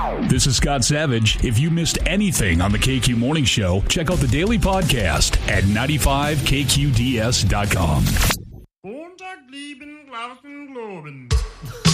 This is Scott Savage. If you missed anything on the KQ Morning Show, check out the daily podcast at 95kqds.com. Montag lieben, Glauben, Globen.